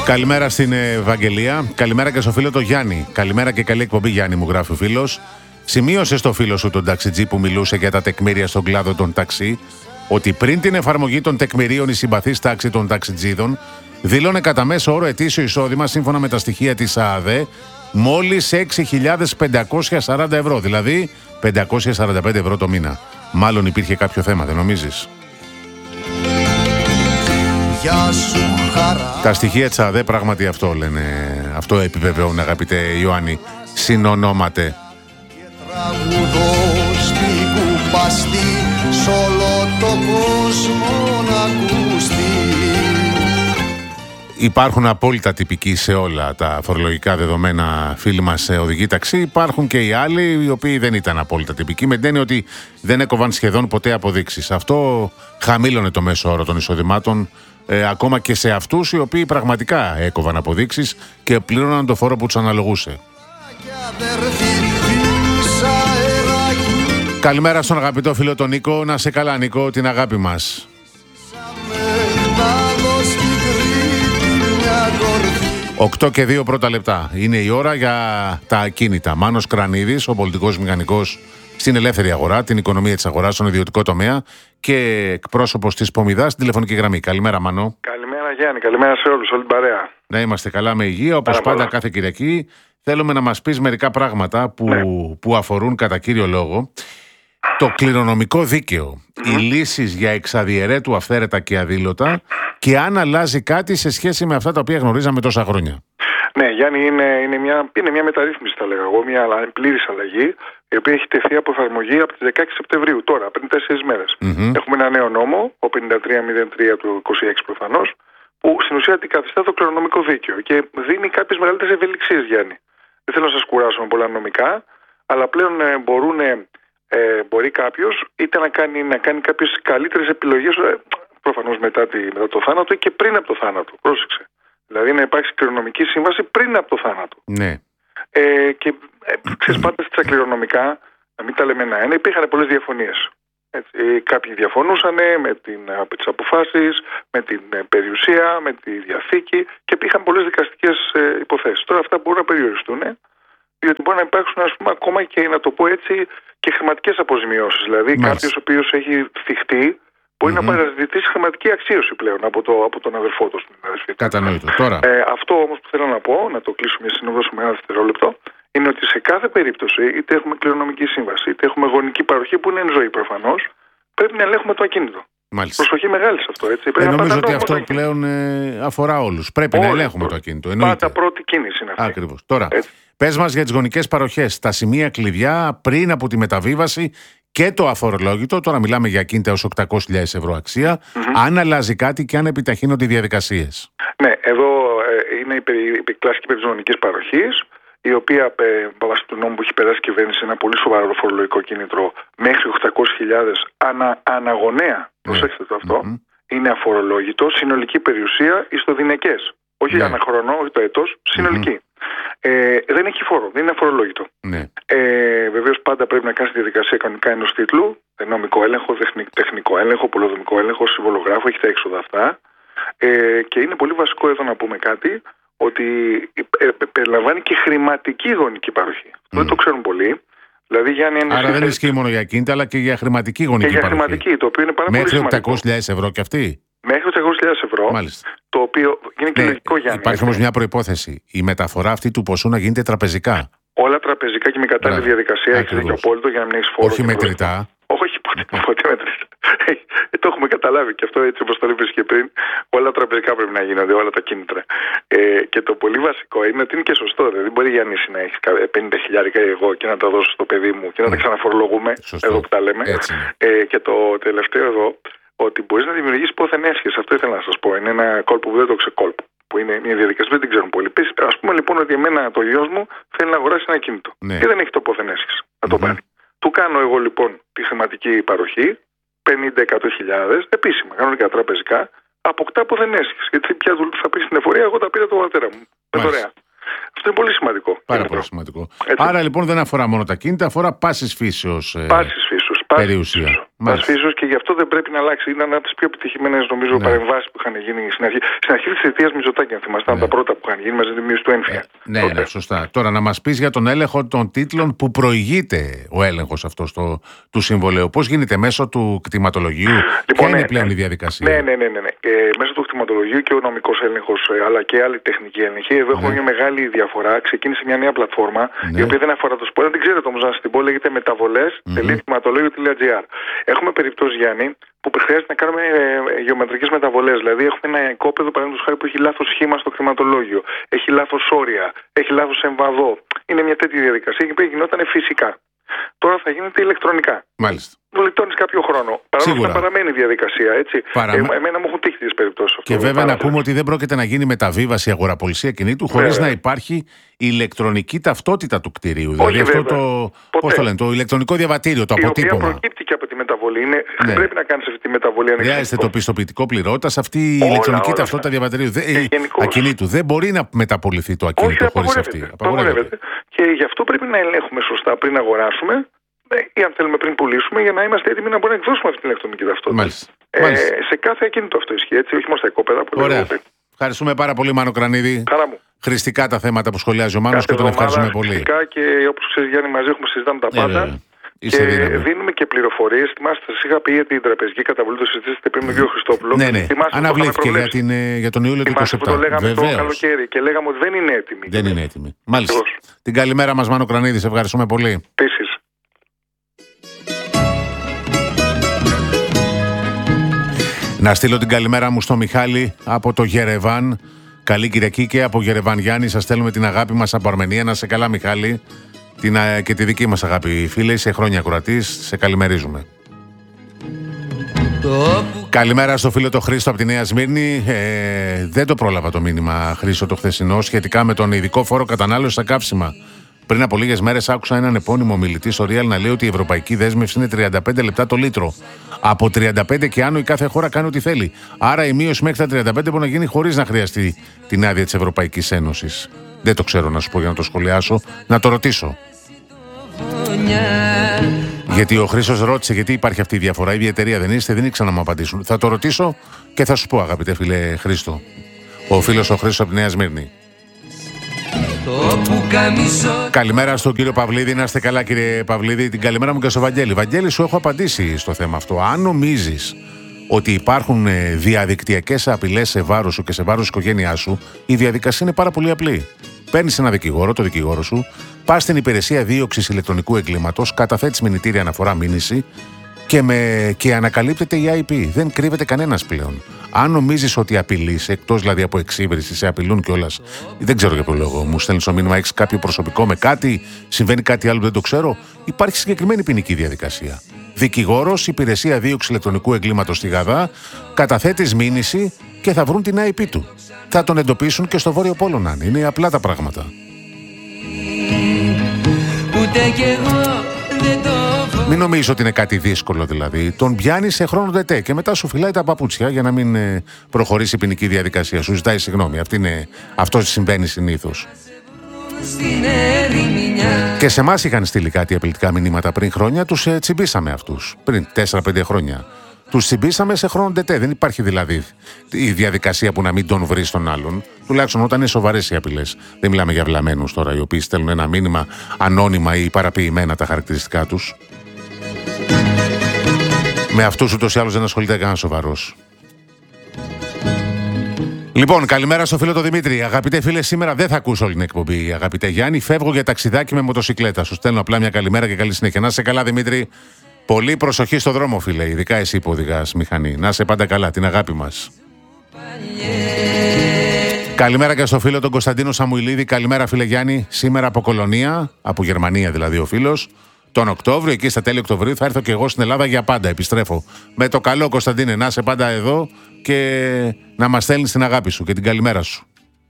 Καλημέρα στην Ευαγγελία. Καλημέρα και στο φίλο το Γιάννη. Καλημέρα και καλή εκπομπή, Γιάννη, μου γράφει ο φίλος. Σημείωσε στο φίλο σου τον ταξιτζή που μιλούσε για τα τεκμήρια στον κλάδο των ταξί ότι πριν την εφαρμογή των τεκμηρίων η συμπαθής τάξη των ταξιτζίδων δήλωνε κατά μέσο όρο ετήσιο εισόδημα σύμφωνα με τα στοιχεία της ΑΑΔΕ μόλις 6.540 ευρώ, δηλαδή 545 ευρώ το μήνα. Μάλλον υπήρχε κάποιο θέμα, δεν νομίζεις? Τα στοιχεία της ΑΑΔΕ πράγματι αυτό λένε, αυτό επιβεβαιώνουν, αγαπητέ Ιωάννη, συνονόματε. Υπάρχουν απόλυτα τυπικοί σε όλα τα φορολογικά δεδομένα φίλοι μας οδηγοί ταξί. Υπάρχουν και οι άλλοι οι οποίοι δεν ήταν απόλυτα τυπικοί, με την έννοια ότι δεν έκοβαν σχεδόν ποτέ αποδείξεις. Αυτό χαμήλωνε το μέσο όρο των εισοδημάτων, ακόμα και σε αυτούς οι οποίοι πραγματικά έκοβαν αποδείξεις και πλήρωναν το φόρο που τους αναλογούσε. Καλημέρα στον αγαπητό φίλο τον Νίκο. Να σε καλά, Νίκο, την αγάπη μας. 8 και 2 πρώτα λεπτά. Είναι η ώρα για τα ακίνητα. Μάνος Κρανίδης, ο πολιτικός μηχανικός στην ελεύθερη αγορά, την οικονομία της αγοράς, στον ιδιωτικό τομέα και εκπρόσωπος της Πομιδάς στην τηλεφωνική γραμμή. Καλημέρα, Μάνο. Καλημέρα, Γιάννη. Καλημέρα σε όλους, όλη την παρέα. Να είμαστε καλά με υγεία, όπως πάντα κάθε Κυριακή. Θέλουμε να μας πεις μερικά πράγματα που αφορούν κατά κύριο λόγο το κληρονομικό δίκαιο, οι λύσεις για εξαδιαιρέτου αυθαίρετα και αδήλωτα και αν αλλάζει κάτι σε σχέση με αυτά τα οποία γνωρίζαμε τόσα χρόνια. Ναι, Γιάννη, είναι μια μεταρρύθμιση, θα λέγα εγώ, μια πλήρης αλλαγή, η οποία έχει τεθεί από εφαρμογή από τις 16 Σεπτεμβρίου, τώρα, πριν 4 μέρες. Έχουμε ένα νέο νόμο, ο 5303 του 26 προφανώς, που στην ουσία αντικαθιστά το κληρονομικό δίκαιο και δίνει κάποιες μεγαλύτερες ευελιξίες, Γιάννη. Δεν θέλω να σας κουράσω με πολλά νομικά, αλλά πλέον μπορεί κάποιος είτε να κάνει κάποιες καλύτερες επιλογές, προφανώς μετά το θάνατο και πριν από το θάνατο. Πρόσεξε. Δηλαδή να υπάρξει κληρονομική σύμβαση πριν από το θάνατο. Ναι. Και ξέρεις, πάντα στα κληρονομικά, να μην τα λέμε ένα-ένα, υπήρχαν πολλές διαφωνίες. Κάποιοι διαφωνούσαν με τις αποφάσεις, με την περιουσία, με τη διαθήκη και υπήρχαν πολλές δικαστικές υποθέσεις. Τώρα αυτά μπορούν να περιοριστούν, διότι μπορεί να υπάρξουν, ας πούμε, ακόμα και, να το πω έτσι, και χρηματικές αποζημιώσεις. Δηλαδή, κάποιος ο οποίος έχει θυχτεί μπορεί να παραζητήσει χρηματική αξίωση πλέον από τον αδερφό του. Κατανοητό. Τώρα. Αυτό όμως που θέλω να πω, να το κλείσουμε για να δώσουμε ένα δευτερόλεπτο, είναι ότι σε κάθε περίπτωση, είτε έχουμε κληρονομική σύμβαση, είτε έχουμε γονική παροχή που είναι εν ζωή προφανώς, πρέπει να ελέγχουμε το ακίνητο. Μάλιστα. Προσοχή μεγάλη σε αυτό, έτσι. Νομίζω ότι αυτό πλέον αφορά όλους. Πρέπει να ελέγχουμε το ακίνητο. Πάντα πρώτη κίνηση είναι αυτή. Ακριβώς. Τώρα, πες μας για τις γονικές παροχές, τα σημεία κλειδιά πριν από τη μεταβίβαση και το αφορολόγητο. Τώρα μιλάμε για ακίνητα ως 800.000 ευρώ αξία. Αν αλλάζει κάτι και αν επιταχύνονται οι διαδικασίες. Ναι, εδώ είναι η κλασική περί της γονικής παροχής, η οποία βάσει του νόμου που έχει περάσει η κυβέρνηση ένα πολύ σοβαρό φορολογικό κίνητρο μέχρι 800.000 αναγονέα. Προσέξτε το αυτό. Είναι αφορολόγητο, συνολική περιουσία ιστοδυναικές. Όχι αναχρονό, όχι το έτος, συνολική. Δεν έχει φόρο, δεν είναι αφορολόγητο. Βεβαίως πάντα πρέπει να κάνει τη διαδικασία κανονικά ενός τίτλου, νομικό έλεγχο, τεχνικό έλεγχο, πολεοδομικό έλεγχο, συμβολογράφο, έχει τα έξοδα αυτά. Και είναι πολύ βασικό εδώ να πούμε κάτι, ότι περιλαμβάνει και χρηματική γονική παροχή. Δεν το ξέρουν πολλοί. Δηλαδή, άρα δεν ισχύει μόνο για ακίνητα, αλλά και για χρηματική γονική παροχή. Χρηματική, το οποίο είναι πάρα πολύ σημαντικό. Μέχρι 800.000 ευρώ και αυτή. Μέχρι 800.000 ευρώ. Μάλιστα. Το οποίο είναι και λογικό, Γιάννη. Υπάρχει όμως μια προϋπόθεση. Η μεταφορά αυτή του ποσού να γίνεται τραπεζικά. Όλα τραπεζικά και με κατάλληλη διαδικασία. Έχει δίκιο απόλυτο για να μην έχει φόρο. Όχι μετρητά. Όχι, ποτέ μετρητά. Το έχουμε καταλάβει και αυτό, έτσι όπως το είπες και πριν. Όλα τραπεζικά πρέπει να γίνονται, όλα τα κίνητρα. Και το πολύ βασικό είναι ότι είναι και σωστό. Δεν μπορεί για νήση να έχει 50.000 εγώ και να τα δώσω στο παιδί μου και να τα ξαναφορολογούμε. Εδώ που τα λέμε. Και το τελευταίο εδώ, ότι μπορείς να δημιουργήσεις πόθεν έσχες. Αυτό ήθελα να σας πω. Είναι ένα κόλπο που δεν το ξεκόλπο. Που είναι μια διαδικασία που δεν την ξέρουν πολλοί. Ας πούμε λοιπόν ότι εμένα το γιος μου θέλει να αγοράσει ένα κινητό. Και δεν έχει το πόθεν έσχες να το πάρει. Του κάνω εγώ λοιπόν τη χρηματική παροχή, 50-100.000, επίσημα, κανονικά τραπεζικά, αποκτά πόθεν έσχες. Γιατί πια θα πει στην εφορία, εγώ τα πήρα το πατέρα μου. Με δωρεά. Αυτό είναι πολύ σημαντικό. Πάρα πολύ σημαντικό. Έτσι. Άρα λοιπόν δεν αφορά μόνο τα κίνητα, αφορά πάσης φύσεως περιουσία. Πασφίσος, και γι' αυτό δεν πρέπει να αλλάξει. Είναι ένα από τις πιο επιτυχημένες, νομίζω, παρεμβάσεις που είχαν γίνει στην αρχή. Στην αρχή της θητείας Μητσοτάκη, αν θυμάστε, τα πρώτα που είχαν γίνει μαζί με τη μείωση του έμφυα. Ναι, σωστά. Τώρα να μας πεις για τον έλεγχο των τίτλων που προηγείται ο έλεγχος αυτός του συμβολέου. Πώς γίνεται μέσω του κτηματολογίου, ποια είναι πλέον η διαδικασία? Ναι. Μέσω του κτηματολογίου και ο νομικός έλεγχος, αλλά και άλλη τεχνική έλεγχη. Εδώ έχουμε μια μεγάλη διαφορά. Ξεκίνησε μια νέα πλατφόρμα, η οποία δεν αφορά το σπορ. Δεν ξέρετε όμως να σας την πω, λέγεται μεταβολές.κτηματολόγιο.gr. Έχουμε περιπτώσεις, Γιάννη, που χρειάζεται να κάνουμε γεωμετρικές μεταβολές. Δηλαδή, έχουμε ένα οικόπεδο, παραδείγματος χάρη, που έχει λάθος σχήμα στο κτηματολόγιο, έχει λάθος όρια, έχει λάθος εμβαδό. Είναι μια τέτοια διαδικασία και που γινόταν φυσικά. Τώρα θα γίνεται ηλεκτρονικά. Μάλιστα. Γλιτώνεις κάποιο χρόνο. Παρόλο που παραμένει η διαδικασία, έτσι. Εμένα μου έχουν τύχει τις περιπτώσεις. Και βέβαια να πούμε ότι δεν πρόκειται να γίνει μεταβίβαση αγοραπολισία κινήτου χωρίς να υπάρχει ηλεκτρονική ταυτότητα του κτηρίου. Δηλαδή αυτό το ηλεκτρονικό διαβατήριο, το αποτύπωμα. Η οποία προκύπτει και από τη μεταβολή. Πρέπει να κάνεις αυτή τη μεταβολή. Χρειάζεται το πιστοποιητικό πληρώτας, αυτή η ηλεκτρονική ταυτότητα διαβατηρίου. Ακινήτου. Δεν μπορεί να μεταπολιθεί το ακίνητο χωρίς αυτή. Απαγορεύεται. Και γι' αυτό πρέπει να ελέγχουμε σωστά πριν αγοράσουμε. Ή αν θέλουμε πριν πουλήσουμε, για να είμαστε έτοιμοι να μπορούμε να εκδώσουμε αυτή την ηλεκτρονική ταυτότητα. Σε κάθε ακίνητο αυτό ισχύει, έτσι, όχι μόνο στα οικόπεδα. Ωραία. Ευχαριστούμε πάρα πολύ, Μάνο Κρανίδη. Χαρά μου. Χρηστικά τα θέματα που σχολιάζει ο Μάνος και τον ευχαριστούμε πολύ. Χρηστικά, και όπως ξέρεις, Γιάννη, μαζί έχουμε συζητάμε τα πάντα. Και δίνουμε και πληροφορίες. Θυμάστε, σας είχα πει για την τραπεζική καταβολή, το συζητήσατε πριν με τον κ. Χριστόπουλο. Ναι. Αναβλήθηκε για τον Ιούλιο του 2027. Το λέγαμε το καλοκαίρι και λέγαμε ότι δεν είναι έτοιμη. Δεν είναι έτοιμη. Μάλιστα. Την καλημέρα μας, Μάνο Κρανίδη. Σε ευχαριστούμε πολύ. Επίσης. Να στείλω την καλημέρα μου στο Μιχάλη από το Γερεβάν. Καλή Κυριακή και από Γερεβάν, Γιάννη. Σας στέλνουμε την αγάπη μας από Αρμενία. Να σε καλά, Μιχάλη. Και τη δική μας αγάπη, φίλε. Είσαι χρόνια ακροατής. Σε καλημερίζουμε. Καλημέρα στο φίλο το Χρήστο από τη Νέα Σμύρνη. Δεν το πρόλαβα το μήνυμα, Χρήστο, το χθεσινό, σχετικά με τον ειδικό φόρο κατανάλωσης στα καύσιμα. Πριν από λίγες μέρες άκουσα έναν επώνυμο μιλητή στο Real να λέει ότι η ευρωπαϊκή δέσμευση είναι 35 λεπτά το λίτρο. Από 35 και άνω η κάθε χώρα κάνει ό,τι θέλει. Άρα η μείωση μέχρι τα 35 μπορεί να γίνει χωρίς να χρειαστεί την άδεια της Ευρωπαϊκής Ένωσης. Δεν το ξέρω να σου πω για να το σχολιάσω. Να το ρωτήσω. Γιατί ο Χρήστος ρώτησε γιατί υπάρχει αυτή η διαφορά. Η ίδια εταιρεία δεν είστε, δεν ήξερα να μου απαντήσουν. Θα το ρωτήσω και θα σου πω, αγαπητέ φίλε Χρήστο. Ο φίλος ο Χρήστος από τη Νέα Σμύρνη. Καλημέρα στον κύριο Παυλίδη. Να είστε καλά, κύριε Παυλίδη. Την καλημέρα μου και στο Βαγγέλη. Βαγγέλη, σου έχω απαντήσει στο θέμα αυτό. Αν νομίζεις ότι υπάρχουν διαδικτυακές απειλές σε βάρος σου και σε βάρος της οικογένειάς σου, η διαδικασία είναι πάρα πολύ απλή. Παίρνεις ένα δικηγόρο, το δικηγόρο σου, πας στην υπηρεσία δίωξης ηλεκτρονικού εγκλήματος, καταθέτεις μηνυτήρια αναφορά μήνυση και ανακαλύπτεται η IP. Δεν κρύβεται κανένας πλέον. Αν νομίζεις ότι απειλείς, εκτός δηλαδή από εξύβριση, σε απειλούν κιόλας, δεν ξέρω για ποιο λόγο, μου στέλνεις το μήνυμα, έχεις κάποιο προσωπικό με κάτι, συμβαίνει κάτι άλλο που δεν το ξέρω, υπάρχει συγκεκριμένη ποινική διαδικασία. Δικηγόρος, υπηρεσία δίωξης ηλεκτρονικού εγκλήματος στη Γαδά, καταθέτεις μήνυση και θα βρουν την IP του. Θα τον εντοπίσουν και στο Βόρειο Πόλο να είναι. Είναι απλά τα πράγματα. Μην νομίζεις ότι είναι κάτι δύσκολο δηλαδή. Τον πιάνει σε χρόνο τετέ και μετά σου φυλάει τα παπούτσια για να μην προχωρήσει η ποινική διαδικασία. Σου ζητάει συγγνώμη. Αυτό συμβαίνει συνήθως. Και σε εμάς είχαν στείλει κάτι απειλητικά μηνύματα πριν χρόνια, τους τσιμπήσαμε αυτούς. Πριν 4-5 χρόνια. Τους τσιμπήσαμε σε χρόνο τετέ. Δεν υπάρχει δηλαδή η διαδικασία που να μην τον βρει τον άλλον. Τουλάχιστον όταν είναι σοβαρές οι απειλές. Δεν μιλάμε για βλαμμένους τώρα, οι οποίοι στέλνουν ένα μήνυμα ανώνυμα ή παραποιημένα τα χαρακτηριστικά τους. Με αυτούς ούτως ή άλλως δεν ασχολείται κανένα σοβαρός. Λοιπόν, καλημέρα στο φίλο το Δημήτρη. Αγαπητέ φίλε, σήμερα δεν θα ακούσω όλη την εκπομπή. Αγαπητέ Γιάννη, φεύγω για ταξιδάκι με μοτοσυκλέτα. Σου στέλνω απλά μια καλημέρα και καλή συνέχεια. Να είσαι καλά, Δημήτρη. Πολύ προσοχή στο δρόμο, φίλε. Ειδικά εσύ που οδηγάς μηχανή. Να είσαι πάντα καλά, την αγάπη μας. Καλημέρα και στο φίλο τον Κωνσταντίνο Σαμουηλίδη. Καλημέρα, φίλε Γιάννη. Σήμερα από Κολονία, από Γερμανία δηλαδή ο φίλος. Τον Οκτώβριο, εκεί στα τέλη Οκτωβρίου, θα έρθω και εγώ στην Ελλάδα για πάντα. Επιστρέφω. Με το καλό, Κωνσταντίνε, να είσαι πάντα εδώ και να μας στέλνεις την αγάπη σου και την καλημέρα σου.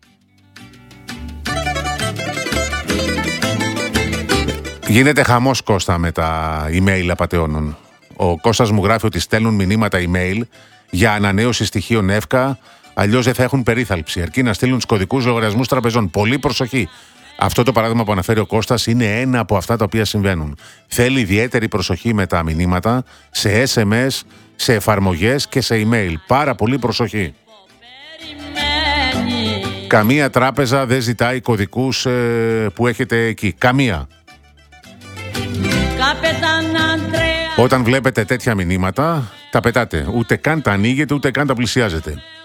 Γίνεται χαμός, Κώστα, με τα email απατεώνων. Ο Κώστας μου γράφει ότι στέλνουν μηνύματα email για ανανέωση στοιχείων εύκα, αλλιώς δεν θα έχουν περίθαλψη. Αρκεί να στείλουν τους κωδικούς λογαριασμούς τραπεζών. Πολύ προσοχή. Αυτό το παράδειγμα που αναφέρει ο Κώστας είναι ένα από αυτά τα οποία συμβαίνουν. Θέλει ιδιαίτερη προσοχή με τα μηνύματα, σε SMS, σε εφαρμογές και σε email. Πάρα πολύ προσοχή. Καμία τράπεζα δεν ζητάει κωδικούς που έχετε εκεί. Καμία. Όταν βλέπετε τέτοια μηνύματα, τα πετάτε. Ούτε καν τα ανοίγετε, ούτε καν τα πλησιάζετε.